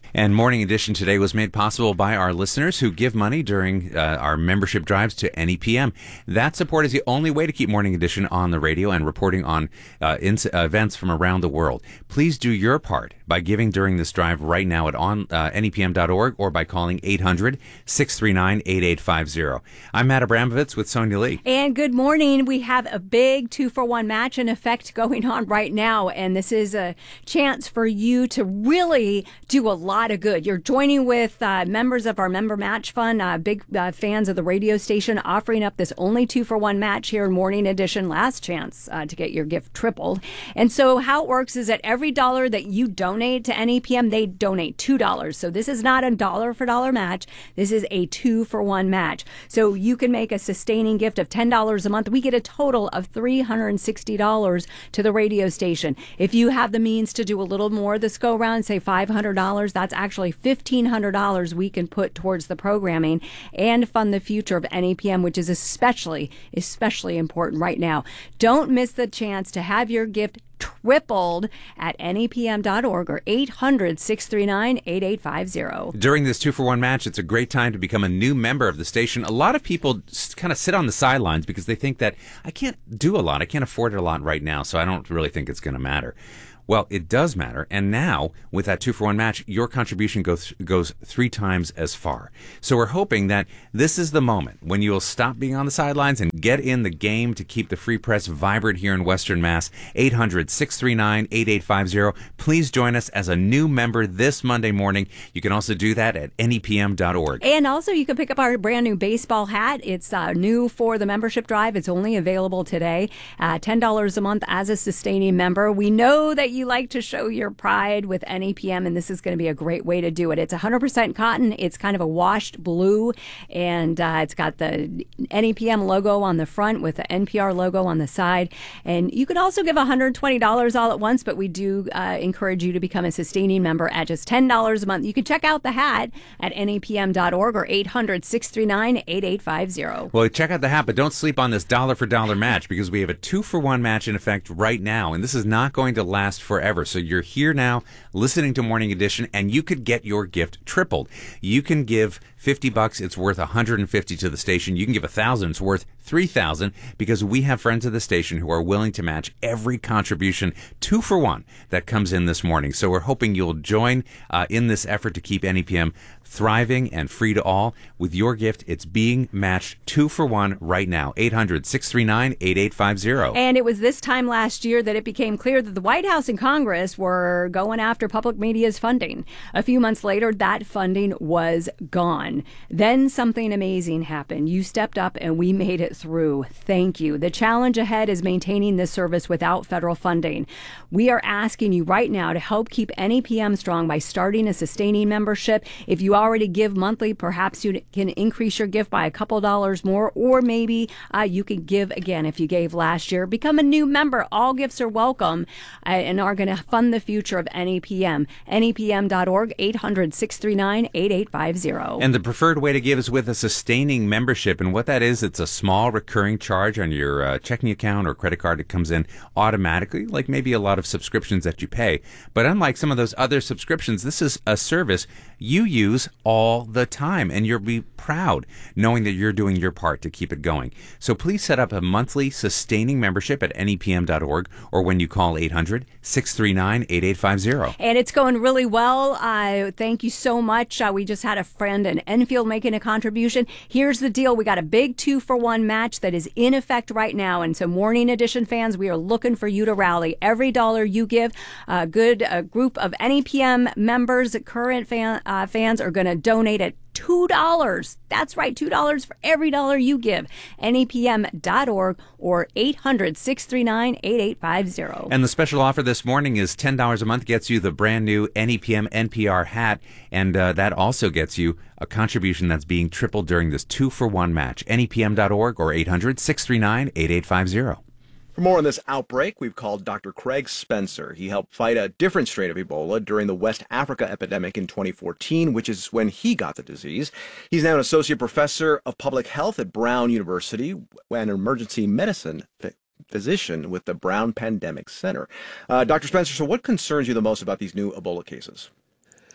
And Morning Edition today was made possible by our listeners who give money during uh, our membership drives to N E P M. That support is the only way to keep Morning Edition on the radio and reporting on uh, in- uh, events from around the world. Please do your part by giving during this drive right now at on, uh, N E P M dot org or by calling eight hundred, six three nine, eight eight five zero. I'm Matt Abramovitz with Sonia Lee. And good morning. We have a big two-for-one match in effect going on right now, and this is a chance for you to really do a lot of good. You're joining with uh, members of our Member Match Fund, uh, big uh, fans of the radio station, offering up this only two-for-one match here in Morning Edition. Last chance uh, to get your gift tripled. And so how it works is that every dollar that you donate to N E P M, they donate two dollars. So this is not a dollar-for-dollar match. This is a two-for-one match. So you can make a sustaining gift of ten dollars a month. We get a total of three hundred sixty dollars to the radio station. If you have the means to do a little more this go-round, say five hundred dollars, that's actually fifteen hundred dollars we can put towards the programming and fund the future of N E P M, which is especially, especially important right now. Don't miss the chance to have your gift tripled at N E P M dot org or eight hundred, six three nine, eight eight five zero. During this two-for-one match, it's a great time to become a new member of the station. A lot of people kind of sit on the sidelines because they think that I can't do a lot. I can't afford it a lot right now, so I don't really think it's going to matter. Well, it does matter. And now, with that two-for-one match, your contribution goes goes three times as far. So we're hoping that this is the moment when you'll stop being on the sidelines and get in the game to keep the free press vibrant here in Western Mass. eight hundred, six three nine, eight eight five zero. Please join us as a new member this Monday morning. You can also do that at N E P M dot org. And also, you can pick up our brand new baseball hat. It's uh, new for the membership drive. It's only available today. Uh, ten dollars a month as a sustaining member. We know that you You like to show your pride with N E P M, and this is going to be a great way to do it. It's one hundred percent cotton. It's kind of a washed blue, and uh, it's got the N E P M logo on the front with the N P R logo on the side. And you can also give one hundred twenty dollars all at once, but we do uh, encourage you to become a sustaining member at just ten dollars a month. You can check out the hat at N E P M dot org or eight hundred, six three nine, eight eight five zero. Well, check out the hat, but don't sleep on this dollar-for-dollar match because we have a two-for-one match in effect right now, and this is not going to last forever. So you're here now listening to Morning Edition, and you could get your gift tripled. You can give fifty bucks, it's worth one hundred fifty to the station. You can give one thousand, it's worth three thousand, because we have friends of the station who are willing to match every contribution, two for one, that comes in this morning. So we're hoping you'll join uh, in this effort to keep N E P M thriving and free to all. With your gift, it's being matched two for one right now. eight hundred, six three nine, eight eight five zero. And it was this time last year that it became clear that the White House and Congress were going after public media's funding. A few months later, that funding was gone. Then something amazing happened. You stepped up and we made it through. Thank you. The challenge ahead is maintaining this service without federal funding. We are asking you right now to help keep N E P M strong by starting a sustaining membership. If you already give monthly, perhaps you can increase your gift by a couple dollars more, or maybe uh, you can give again if you gave last year. Become a new member. All gifts are welcome uh, and are going to fund the future of N E P M. N E P M dot org, eight hundred, six three nine, eight eight five zero. And the preferred way to give is with a sustaining membership. And what that is, it's a small recurring charge on your uh, checking account or credit card. It comes in automatically, like maybe a lot of subscriptions that you pay. But unlike some of those other subscriptions, this is a service you use all the time, and you'll be proud knowing that you're doing your part to keep it going. So please set up a monthly sustaining membership at N E P M dot org or when you call eight hundred, six three nine, eight eight five zero. And it's going really well. Uh, thank you so much. Uh, we just had a friend in Enfield making a contribution. Here's the deal. We got a big two-for-one match that is in effect right now. And so Morning Edition fans, we are looking for you to rally. Every dollar you give, a good a group of N E P M members, current fan, uh, fans, are going to donate at two dollars. That's right, two dollars for every dollar you give. N E P M dot org or eight hundred, six three nine, eight eight five zero. And the special offer this morning is ten dollars a month gets you the brand new N E P M N P R hat, and uh, that also gets you a contribution that's being tripled during this two-for-one match. N E P M dot org or eight hundred, six three nine, eight eight five zero. For more on this outbreak, we've called Doctor Craig Spencer. He helped fight a different strain of Ebola during the West Africa epidemic in twenty fourteen, which is when he got the disease. He's now an associate professor of public health at Brown University and an emergency medicine physician with the Brown Pandemic Center. Uh, Doctor Spencer, so what concerns you the most about these new Ebola cases?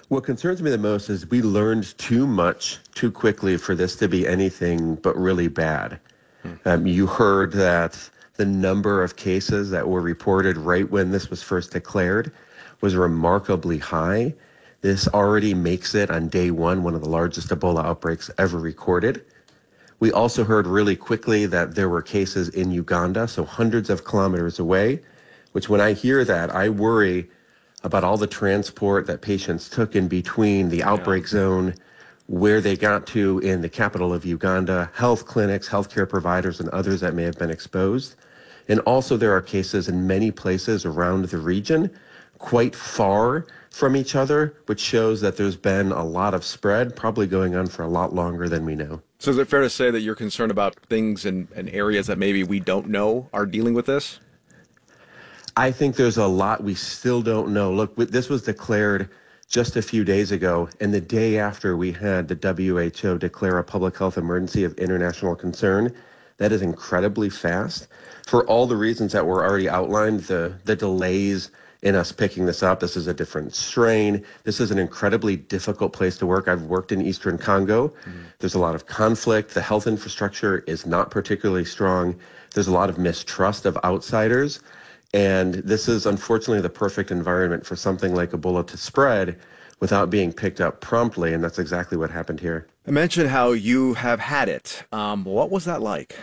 What concerns me the most is we learned too much too quickly for this to be anything but really bad. Hmm. Um, you heard that the number of cases that were reported right when this was first declared was remarkably high. This already makes it on day one one of the largest Ebola outbreaks ever recorded. We also heard really quickly that there were cases in Uganda, so hundreds of kilometers away, which when I hear that, I worry about all the transport that patients took in between the outbreak yeah. zone, where they got to in the capital of Uganda, health clinics, healthcare providers, and others that may have been exposed. And also there are cases in many places around the region, quite far from each other, which shows that there's been a lot of spread, probably going on for a lot longer than we know. So is it fair to say that you're concerned about things in, in areas that maybe we don't know are dealing with this? I think there's a lot we still don't know. Look, this was declared just a few days ago, and the day after we had the W H O declare a public health emergency of international concern. That is incredibly fast. For all the reasons that were already outlined, the, the delays in us picking this up, this is a different strain. This is an incredibly difficult place to work. I've worked in Eastern Congo. Mm-hmm. There's a lot of conflict. The health infrastructure is not particularly strong. There's a lot of mistrust of outsiders. And this is unfortunately the perfect environment for something like Ebola to spread without being picked up promptly, and that's exactly what happened here. I mentioned how you have had it. Um, what was that like?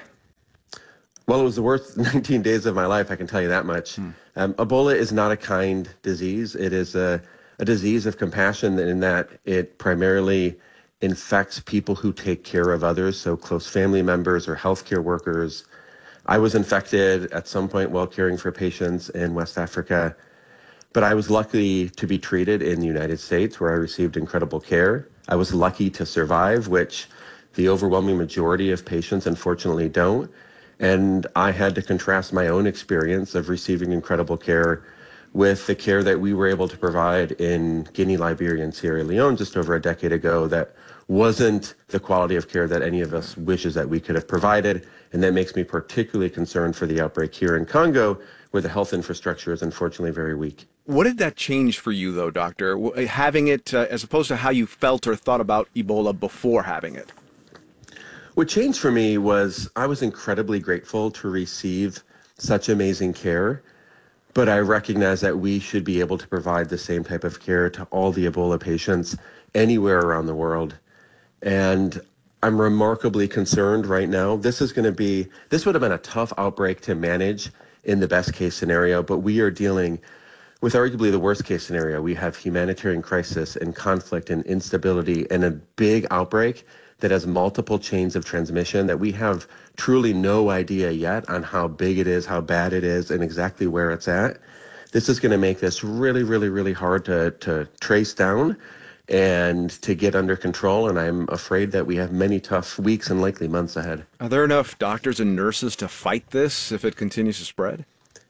Well, it was the worst nineteen days of my life, I can tell you that much. Hmm. Um, Ebola is not a kind disease. It is a, a disease of compassion in that it primarily infects people who take care of others, so close family members or healthcare workers. I was infected at some point while caring for patients in West Africa, but I was lucky to be treated in the United States, where I received incredible care. I was lucky to survive, which the overwhelming majority of patients unfortunately don't. And I had to contrast my own experience of receiving incredible care with the care that we were able to provide in Guinea, Liberia, and Sierra Leone just over a decade ago that wasn't the quality of care that any of us wishes that we could have provided. And that makes me particularly concerned for the outbreak here in Congo, where the health infrastructure is unfortunately very weak. What did that change for you, though, doctor, having it uh, as opposed to how you felt or thought about Ebola before having it? What changed for me was I was incredibly grateful to receive such amazing care, but I recognize that we should be able to provide the same type of care to all the Ebola patients anywhere around the world. And I'm remarkably concerned right now. This is going to be, this would have been a tough outbreak to manage in the best case scenario, but we are dealing with arguably the worst case scenario. We have humanitarian crisis and conflict and instability and a big outbreak that has multiple chains of transmission that we have truly no idea yet on how big it is, how bad it is, and exactly where it's at. This is going to make this really, really, really hard to, to trace down and to get under control, and I'm afraid that we have many tough weeks and likely months ahead. Are there enough doctors and nurses to fight this if it continues to spread?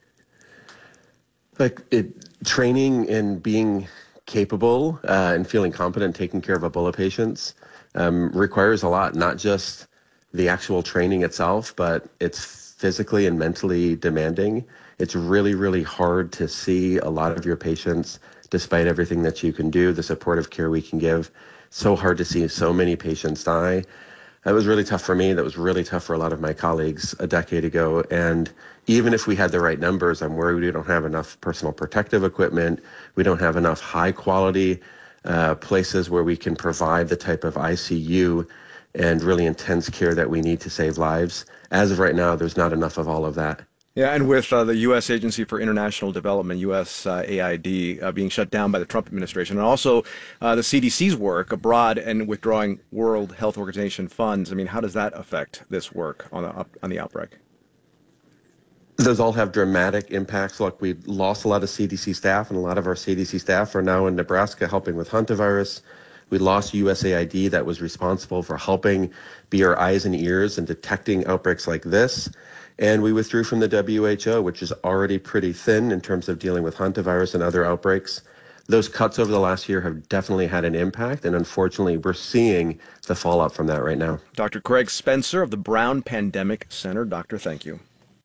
Like it, training and being capable uh, and feeling competent taking care of Ebola patients um, requires a lot, not just the actual training itself, but it's physically and mentally demanding. It's really, really hard to see a lot of your patients despite everything that you can do, the supportive care we can give. So hard to see so many patients die. That was really tough for me. That was really tough for a lot of my colleagues a decade ago. And even if we had the right numbers, I'm worried we don't have enough personal protective equipment. We don't have enough high quality uh, places where we can provide the type of I C U and really intense care that we need to save lives. As of right now, there's not enough of all of that. Yeah, and with uh, the U S Agency for International Development, U S A I D, uh, being shut down by the Trump administration, and also uh, the C D C's work abroad and withdrawing World Health Organization funds, I mean, how does that affect this work on the, on the outbreak? Those all have dramatic impacts. Look, we lost a lot of C D C staff, and a lot of our C D C staff are now in Nebraska helping with hantavirus. We lost U S A I D that was responsible for helping be our eyes and ears and detecting outbreaks like this. And we withdrew from the W H O, which is already pretty thin in terms of dealing with hantavirus and other outbreaks. Those cuts over the last year have definitely had an impact, and unfortunately, we're seeing the fallout from that right now. Doctor Craig Spencer of the Brown Pandemic Center. Doctor, thank you.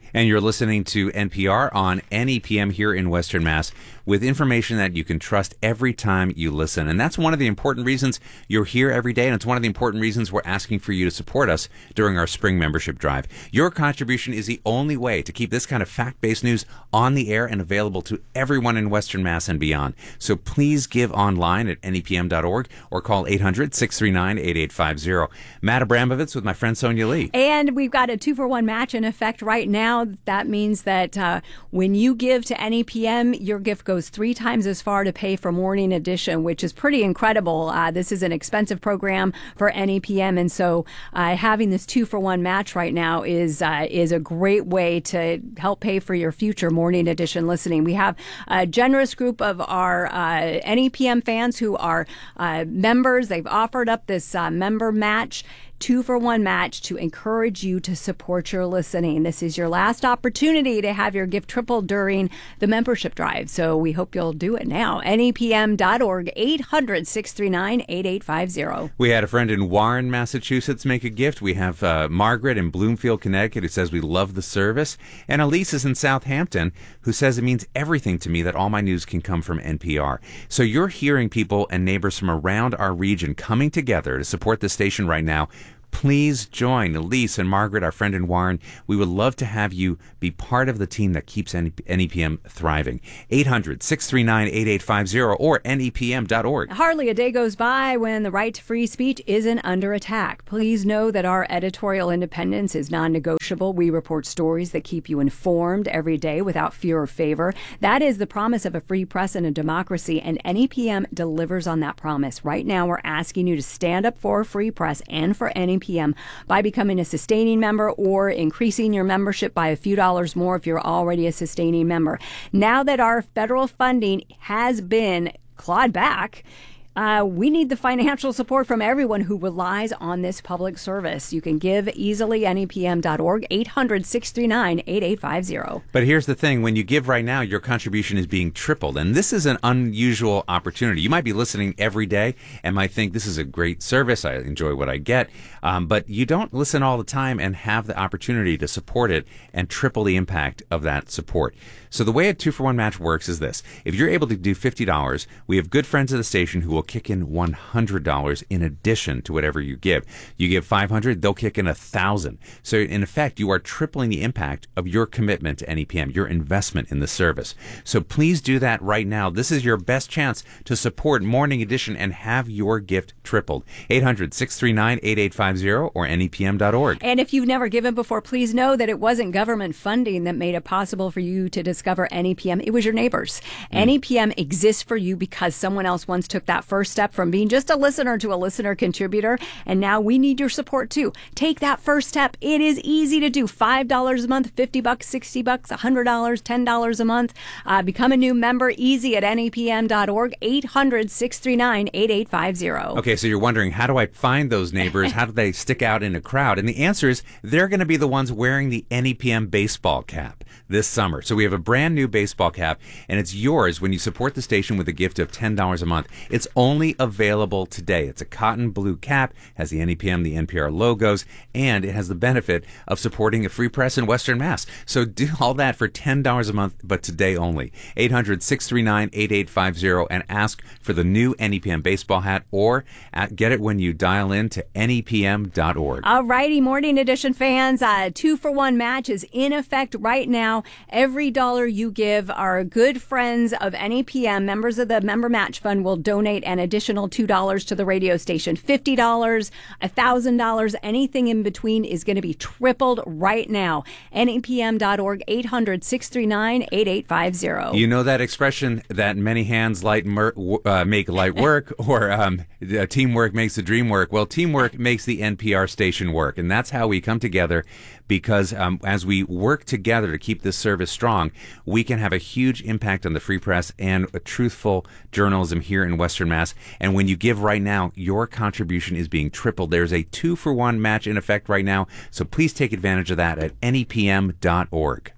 And you're listening to N P R on N E P M here in Western Mass with information that you can trust every time you listen. And that's one of the important reasons you're here every day, and it's one of the important reasons we're asking for you to support us during our spring membership drive. Your contribution is the only way to keep this kind of fact-based news on the air and available to everyone in Western Mass and beyond. So please give online at N E P M dot org or call eight hundred, six three nine, eight eight five zero. Matt Abramovitz with my friend Sonia Lee. And we've got a two-for-one match in effect right now. That means that uh, when you give to N E P M, your gift goes three times as far to pay for Morning Edition, which is pretty incredible. Uh, this is an expensive program for N E P M, and so uh, having this two-for-one match right now is uh, is a great way to help pay for your future Morning Edition listening. We have a generous group of our uh, N E P M fans who are uh, members. They've offered up this uh, member match. Two for one match to encourage you to support your listening. This is your last opportunity to have your gift tripled during the membership drive. So we hope you'll do it now. N E P M dot org, eight hundred, six three nine, eight eight five zero. We had a friend in Warren, Massachusetts make a gift. We have uh, Margaret in Bloomfield, Connecticut, who says we love the service. And Elise is in Southampton, who says it means everything to me that all my news can come from N P R. So you're hearing people and neighbors from around our region coming together to support the station right now. Please join Elise and Margaret, our friend in Warren. We would love to have you be part of the team that keeps N E P M thriving. eight hundred, six three nine, eight eight five zero or N E P M dot org. Hardly a day goes by when the right to free speech isn't under attack. Please know that our editorial independence is non-negotiable. We report stories that keep you informed every day without fear or favor. That is the promise of a free press and a democracy, and N E P M delivers on that promise. Right now, we're asking you to stand up for a free press and for N E P M by becoming a sustaining member or increasing your membership by a few dollars more if you're already a sustaining member. Now that our federal funding has been clawed back, Uh, we need the financial support from everyone who relies on this public service. You can give easily, N E P M dot org, eight hundred, six three nine, eight eight five zero. But here's the thing. When you give right now, your contribution is being tripled. And this is an unusual opportunity. You might be listening every day and might think this is a great service. I enjoy what I get. Um, but you don't listen all the time and have the opportunity to support it and triple the impact of that support. So the way a two-for-one match works is this. If you're able to do fifty dollars, we have good friends of the station who will kick in one hundred dollars in addition to whatever you give. You give five hundred dollars, they'll kick in one thousand dollars. So in effect, you are tripling the impact of your commitment to N E P M, your investment in the service. So please do that right now. This is your best chance to support Morning Edition and have your gift tripled. eight hundred, six three nine, eight eight five zero or N E P M dot org. And if you've never given before, please know that it wasn't government funding that made it possible for you to discover N E P M. It was your neighbors. Mm. N E P M exists for you because someone else once took that first step from being just a listener to a listener contributor, and now we need your support too. Take that first step. It is easy to do. five dollars a month, fifty bucks, sixty bucks, one hundred dollars, ten dollars a month. Uh, become a new member. Easy at N E P M dot org, eight hundred, six three nine, eight eight five zero. Okay, so you're wondering, how do I find those neighbors? How do they stick out in a crowd? And the answer is they're going to be the ones wearing the N E P M baseball cap this summer. So we have a brand new baseball cap, and it's yours when you support the station with a gift of ten dollars a month. It's only available today. It's a cotton blue cap, has the N E P M, the N P R logos, and it has the benefit of supporting a free press in Western Mass. So do all that for ten dollars a month, but today only. eight hundred, six three nine, eight eight five zero and ask for the new N E P M baseball hat, or at, get it when you dial in to N E P M dot org. All righty, Morning Edition fans, uh, two for one match is in effect right now. Every dollar you give, our good friends of N E P M, members of the Member Match Fund, will donate an additional two dollars to the radio station. fifty dollars, one thousand dollars, anything in between is going to be tripled right now. N E P M dot org, eight hundred, six three nine, eight eight five zero. You know that expression that many hands light mer- uh, make light work, or um, teamwork makes the dream work? Well, teamwork makes the N P R station work, and that's how we come together, because um, as we work together to keep this service strong, we can have a huge impact on the free press and a truthful journalism here in Western Mass. And when you give right now, your contribution is being tripled. There's a two-for-one match in effect right now, so please take advantage of that at N E P M dot org.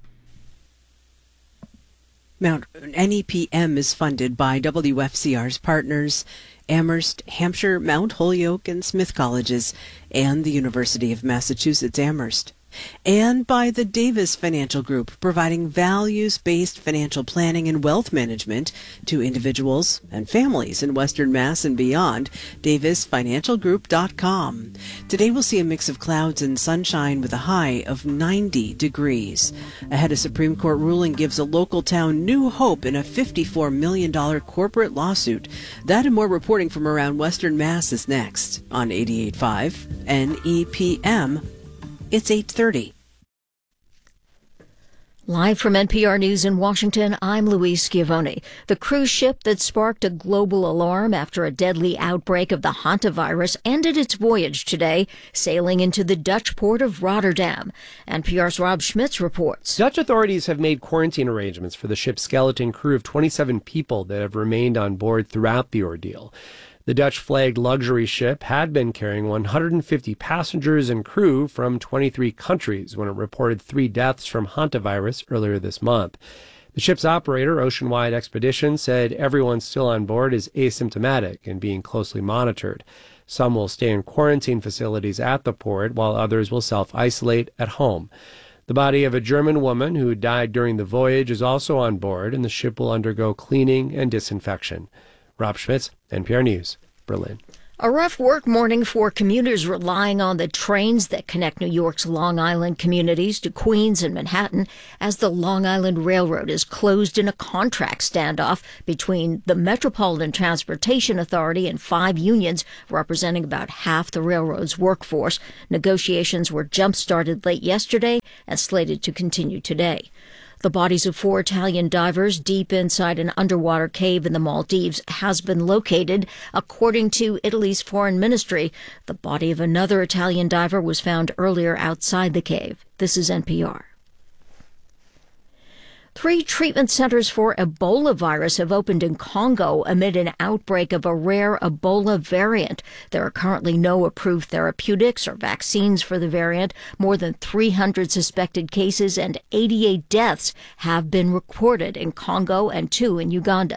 Mount N E P M is funded by W F C R's partners, Amherst, Hampshire, Mount Holyoke, and Smith Colleges, and the University of Massachusetts Amherst. And by the Davis Financial Group, providing values-based financial planning and wealth management to individuals and families in Western Mass and beyond. Davis Financial Group dot com. Today we'll see a mix of clouds and sunshine with a high of ninety degrees. Ahead, a Supreme Court ruling gives a local town new hope in a fifty-four million dollars corporate lawsuit. That and more reporting from around Western Mass is next on eighty-eight point five N E P M. It's eight thirty. Live from N P R News in Washington, I'm Louise Schiavone. The cruise ship that sparked a global alarm after a deadly outbreak of the hantavirus ended its voyage today, sailing into the Dutch port of Rotterdam. N P R's Rob Schmitz reports. Dutch authorities have made quarantine arrangements for the ship's skeleton crew of twenty-seven people that have remained on board throughout the ordeal. The Dutch-flagged luxury ship had been carrying one hundred fifty passengers and crew from twenty-three countries when it reported three deaths from hantavirus earlier this month. The ship's operator, Oceanwide Expedition, said everyone still on board is asymptomatic and being closely monitored. Some will stay in quarantine facilities at the port, while others will self-isolate at home. The body of a German woman who died during the voyage is also on board, and the ship will undergo cleaning and disinfection. Rob Schmitz, N P R News, Berlin. A rough work morning for commuters relying on the trains that connect New York's Long Island communities to Queens and Manhattan, as the Long Island Railroad is closed in a contract standoff between the Metropolitan Transportation Authority and five unions representing about half the railroad's workforce. Negotiations were jump-started late yesterday and slated to continue today. The bodies of four Italian divers deep inside an underwater cave in the Maldives has been located. According to Italy's foreign ministry, the body of another Italian diver was found earlier outside the cave. This is N P R. Three treatment centers for Ebola virus have opened in Congo amid an outbreak of a rare Ebola variant. There are currently no approved therapeutics or vaccines for the variant. More than three hundred suspected cases and eighty-eight deaths have been recorded in Congo and two in Uganda.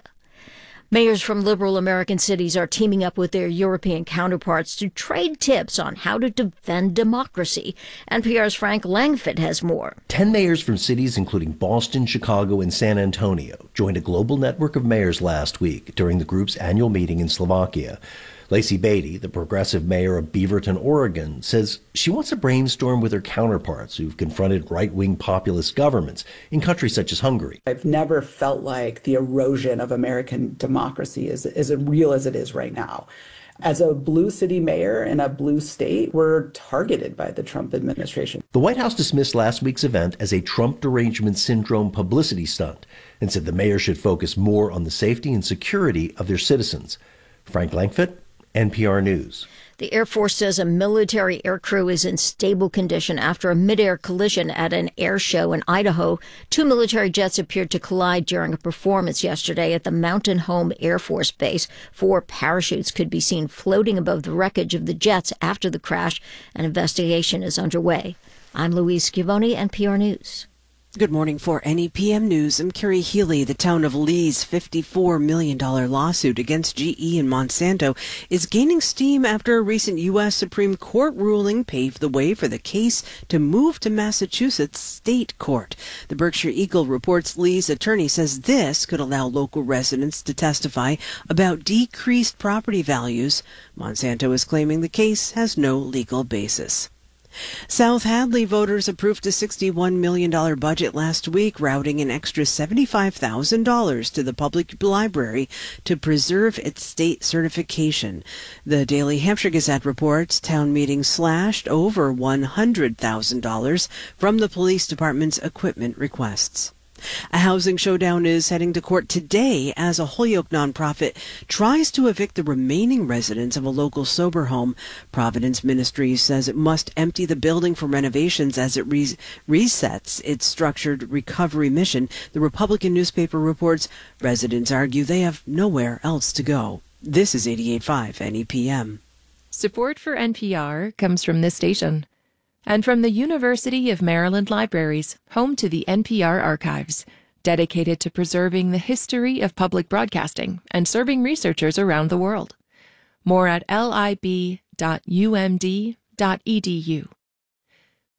Mayors from liberal American cities are teaming up with their European counterparts to trade tips on how to defend democracy. N P R's Frank Langfitt has more. Ten mayors from cities including Boston, Chicago, and San Antonio joined a global network of mayors last week during the group's annual meeting in Slovakia. Lacey Beatty, the progressive mayor of Beaverton, Oregon, says she wants to brainstorm with her counterparts who've confronted right-wing populist governments in countries such as Hungary. I've never felt like the erosion of American democracy is as real as it is right now. As a blue city mayor in a blue state, we're targeted by the Trump administration. The White House dismissed last week's event as a Trump derangement syndrome publicity stunt and said the mayor should focus more on the safety and security of their citizens. Frank Langfitt, N P R News. The Air Force says a military aircrew is in stable condition after a mid-air collision at an air show in Idaho. Two military jets appeared to collide during a performance yesterday at the Mountain Home Air Force Base. Four parachutes could be seen floating above the wreckage of the jets after the crash. An investigation is underway. I'm Louise Schiavone, N P R News. Good morning for N E P M News. I'm Carrie Healy. The town of Lee's fifty-four million dollars lawsuit against G E and Monsanto is gaining steam after a recent U S Supreme Court ruling paved the way for the case to move to Massachusetts State Court. The Berkshire Eagle reports Lee's attorney says this could allow local residents to testify about decreased property values. Monsanto is claiming the case has no legal basis. South Hadley voters approved a sixty-one million dollars budget last week, routing an extra seventy-five thousand dollars to the public library to preserve its state certification. The Daily Hampshire Gazette reports town meeting slashed over one hundred thousand dollars from the police department's equipment requests. A housing showdown is heading to court today as a Holyoke nonprofit tries to evict the remaining residents of a local sober home. Providence Ministries says it must empty the building for renovations as it re- resets its structured recovery mission. The Republican newspaper reports residents argue they have nowhere else to go. This is eighty-eight point five N E P M. Support for N P R comes from this station and from the University of Maryland Libraries, home to the N P R Archives, dedicated to preserving the history of public broadcasting and serving researchers around the world. More at lib dot u m d dot e d u.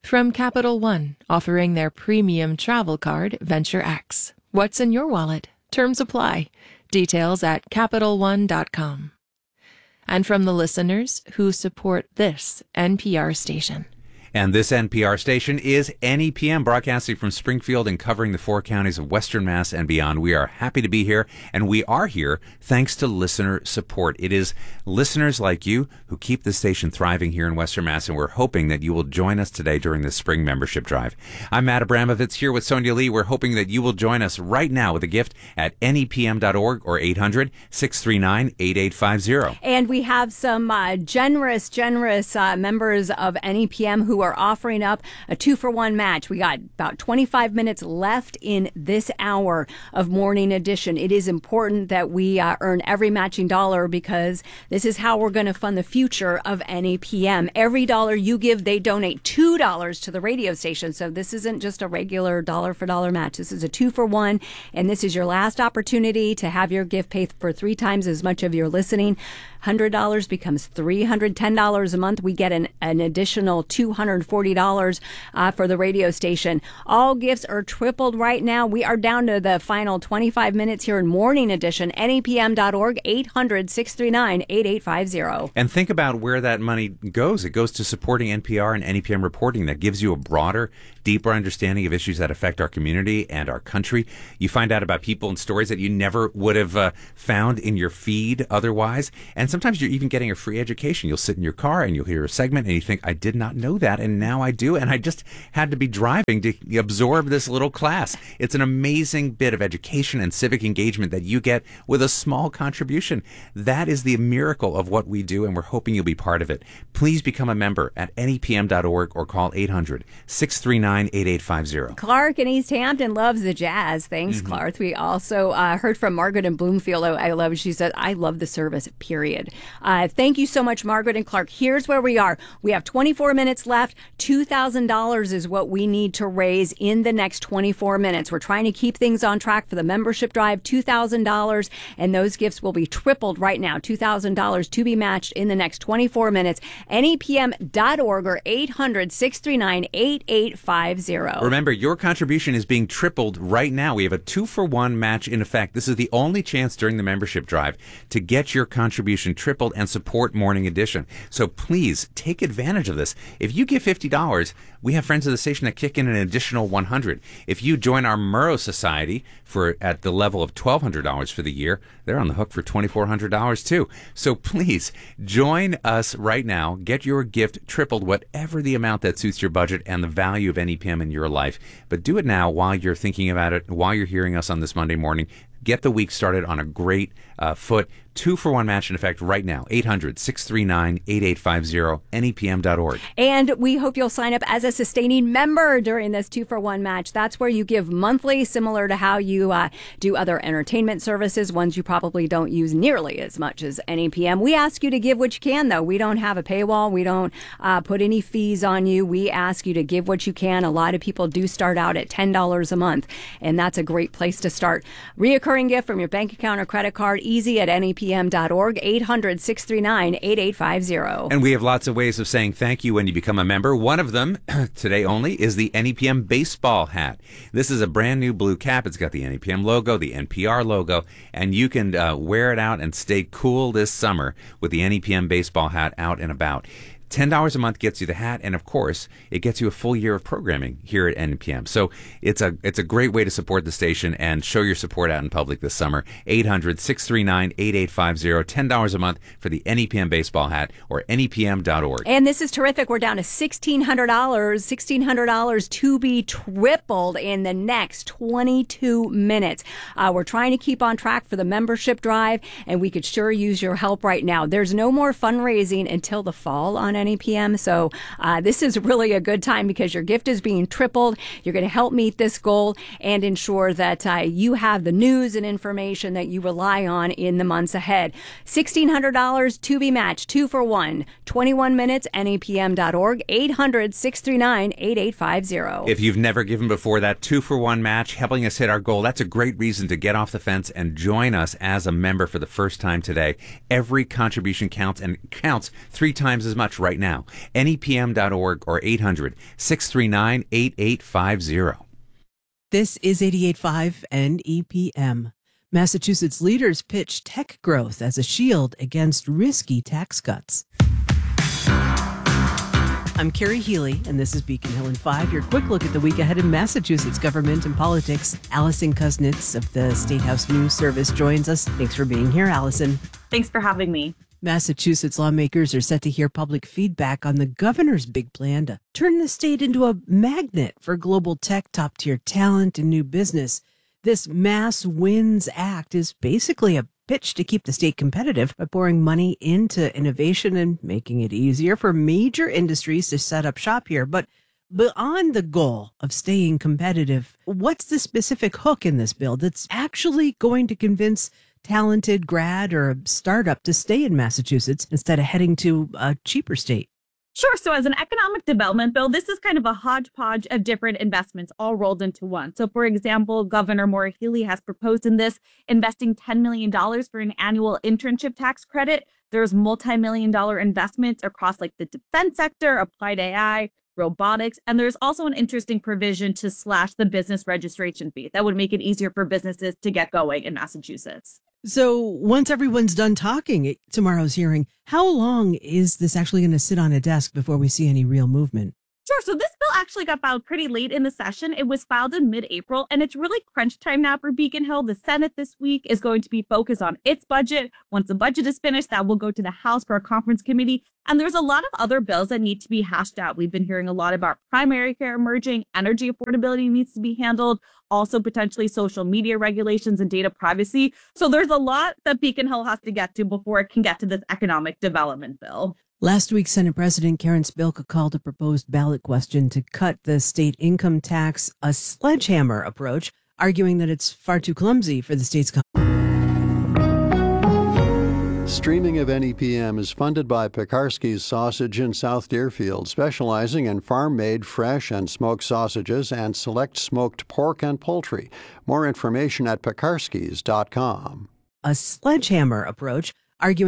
From Capital One, offering their premium travel card, Venture X. What's in your wallet? Terms apply. Details at Capital One dot com. And from the listeners who support this N P R station. And this N P R station is N E P M, broadcasting from Springfield and covering the four counties of Western Mass and beyond. We are happy to be here, and we are here thanks to listener support. It is listeners like you who keep the station thriving here in Western Mass, and we're hoping that you will join us today during this spring membership drive. I'm Matt Abramovitz here with Sonia Lee. We're hoping that you will join us right now with a gift at N E P M dot org or eight hundred, six three nine, eight eight five zero. And we have some uh, generous, generous uh, members of N E P M who are offering up a two-for-one match. We got about twenty-five minutes left in this hour of Morning Edition. It is important that we uh, earn every matching dollar because this is how we're going to fund the future of N E P M. Every dollar you give, they donate two dollars to the radio station. So this isn't just a regular dollar-for-dollar match. This is a two-for-one, and this is your last opportunity to have your gift pay for three times as much of your listening. one hundred dollars becomes three hundred ten dollars a month. We get an, an additional two hundred forty dollars uh, for the radio station. All gifts are tripled right now. We are down to the final twenty-five minutes here in Morning Edition. N E P M dot org, eight hundred, six three nine, eight eight five zero. And think about where that money goes. It goes to supporting N P R and N E P M reporting that gives you a broader, deeper understanding of issues that affect our community and our country. You find out about people and stories that you never would have uh, found in your feed otherwise. And sometimes you're even getting a free education. You'll sit in your car and you'll hear a segment and you think, I did not know that, and now I do. And I just had to be driving to absorb this little class. It's an amazing bit of education and civic engagement that you get with a small contribution. That is the miracle of what we do, and we're hoping you'll be part of it. Please become a member at N E P M dot org or call eight hundred, six three nine, eight eight five zero. Clark in East Hampton loves the jazz. Thanks, Mm-hmm. Clark. We also uh, heard from Margaret in Bloomfield. I I love, she said, I love the service, period. Uh, thank you so much, Margaret and Clark. Here's where we are. We have twenty-four minutes left. two thousand dollars is what we need to raise in the next twenty-four minutes. We're trying to keep things on track for the membership drive, two thousand dollars, and those gifts will be tripled right now. two thousand dollars to be matched in the next twenty-four minutes. N E P M dot org or eight hundred, six three nine, eight eight five zero. Remember, your contribution is being tripled right now. We have a two-for-one match in effect. This is the only chance during the membership drive to get your contribution tripled and support Morning Edition. So please take advantage of this. If you give fifty dollars, we have friends of the station that kick in an additional one hundred dollars. If you join our Murrow Society for at the level of twelve hundred dollars for the year, they're on the hook for twenty-four hundred dollars too. So please join us right now. Get your gift tripled, whatever the amount that suits your budget and the value of N E P M in your life. But do it now while you're thinking about it, while you're hearing us on this Monday morning. Get the week started on a great uh, foot. Two-for-one match in effect right now. eight hundred, six three nine, eight eight five zero, N E P M dot org. And we hope you'll sign up as a sustaining member during this two-for-one match. That's where you give monthly, similar to how you uh, do other entertainment services, ones you probably don't use nearly as much as N E P M. We ask you to give what you can, though. We don't have a paywall. We don't uh, put any fees on you. We ask you to give what you can. A lot of people do start out at ten dollars a month, and that's a great place to start. Reoccurring gift from your bank account or credit card, easy at N E P M dot org, eight hundred, six three nine, eight eight five zero. And we have lots of ways of saying thank you when you become a member. One of them, today only, is the N E P M baseball hat. This is a brand new blue cap. It's got the N E P M logo, the N P R logo, and you can uh, wear it out and stay cool this summer with the N E P M baseball hat out and about. ten dollars a month gets you the hat, and of course, it gets you a full year of programming here at N E P M. So it's a it's a great way to support the station and show your support out in public this summer. eight hundred, six three nine, eight eight five zero, ten dollars a month for the N E P M baseball hat or N E P M dot org. And this is terrific. We're down to sixteen hundred dollars, sixteen hundred dollars to be tripled in the next twenty-two minutes. Uh, we're trying to keep on track for the membership drive, and we could sure use your help right now. There's no more fundraising until the fall on N E P M, so uh, this is really a good time because your gift is being tripled. You're going to help meet this goal and ensure that uh, you have the news and information that you rely on in the months ahead. sixteen hundred dollars to be matched, two for one, twenty-one minutes, N E P M dot org, eight hundred, six three nine, eight eight five zero. If you've never given before, that two-for-one match, helping us hit our goal, that's a great reason to get off the fence and join us as a member for the first time today. Every contribution counts, and counts three times as much right now. N E P M dot org or eight hundred, six three nine, eight eight five zero. This is eighty-eight point five N E P M. Massachusetts leaders pitch tech growth as a shield against risky tax cuts. I'm Carrie Healy, and this is Beacon Hill in five, your quick look at the week ahead in Massachusetts government and politics. Allison Kuznits of the State House News Service joins us. Thanks for being here, Allison. Thanks for having me. Massachusetts lawmakers are set to hear public feedback on the governor's big plan to turn the state into a magnet for global tech, top-tier talent, and new business. This Mass Wins Act is basically a pitch to keep the state competitive by pouring money into innovation and making it easier for major industries to set up shop here. But beyond the goal of staying competitive, what's the specific hook in this bill that's actually going to convince talented grad or a startup to stay in Massachusetts instead of heading to a cheaper state? Sure. So as an economic development bill, this is kind of a hodgepodge of different investments all rolled into one. So, for example, Governor Maura Healey has proposed in this investing ten million dollars for an annual internship tax credit. There's multi-million dollar investments across like the defense sector, applied A I, robotics, and there's also an interesting provision to slash the business registration fee. That would make it easier for businesses to get going in Massachusetts. So once everyone's done talking at tomorrow's hearing, how long is this actually going to sit on a desk before we see any real movement? Sure. So this bill actually got filed pretty late in the session. It was filed in mid-April, and it's really crunch time now for Beacon Hill. The Senate this week is going to be focused on its budget. Once the budget is finished, that will go to the House for a conference committee. And there's a lot of other bills that need to be hashed out. We've been hearing a lot about primary care emerging, energy affordability needs to be handled, also potentially social media regulations and data privacy. So there's a lot that Beacon Hill has to get to before it can get to this economic development bill. Last week, Senate President Karen Spilka called a proposed ballot question to cut the state income tax a sledgehammer approach, arguing that it's far too clumsy for the state's. Streaming of N E P M is funded by Pekarsky's Sausage in South Deerfield, specializing in farm-made fresh and smoked sausages and select smoked pork and poultry. More information at pekarsky's dot com. A sledgehammer approach, arguing